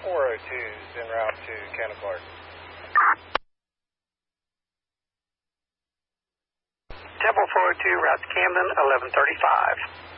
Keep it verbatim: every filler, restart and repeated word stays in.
four oh two's en route to Cannon Clark. Temple four oh two, route to Camden, eleven thirty-five.